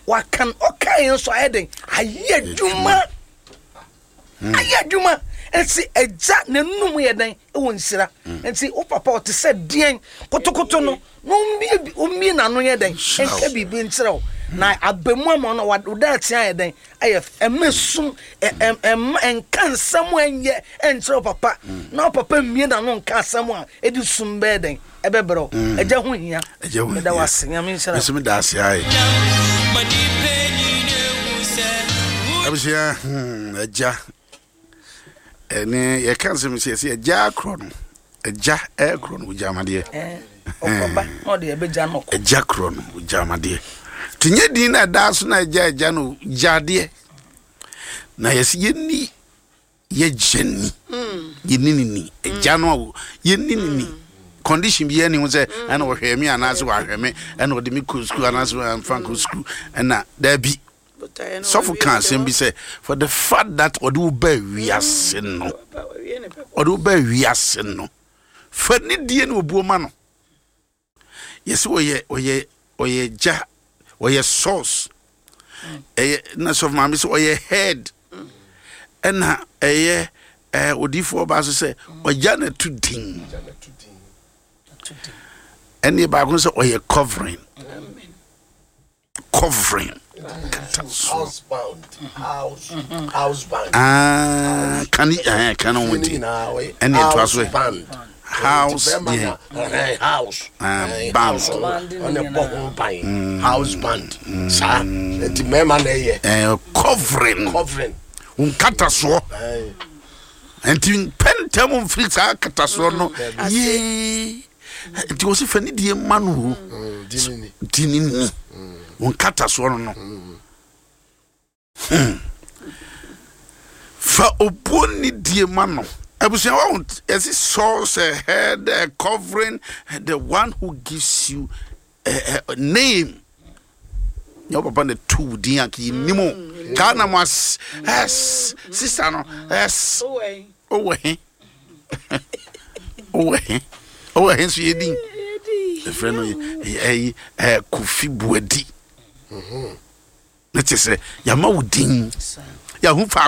wakan okay so ayeden ayedwuma ayedwuma ensi eja nenum yeden e wonsira ensi o papa o te se dien kotokoto no umbi na no yeden enka bibi ntrew na abemu am no wada tia yeden ayef emesum enkansam anye entrew papa na papa mie na no nkansam a edi sum beden ebebro eja ho hia da wasenya me nsira esum da ase ai abisia eja ene ye kan se me se eja akro no ujamade okoba no de ebeja no ko eja akro no ujamade tinye din na da so na eja no jade na yesi yeni ye jeni yenini eja no yenini condition bi any say ana wo hweme anase wo hweme ana wo de mi ku school anase wo amfan ku school ana da bi so for can say for the fact that odu ba wiase no for ni die no obuo ma no yes oye ja oye source na so ma me so oye head ana odifo ba so say oja na tudin any ba go say oye covering housebound can wait any to as house bound on a bottom pine house band sir the mema na ye covering unkata so enti pentam fix akata so no ye enti wo se fani die manu dinini unkata so no fa oponi die manu ebusia wa esi source head covering the one who gives you a name your papa the two din aki nimo kana mas sister no owe so yedin the friend no Kofi Buadi let's say yama udin ya hu fa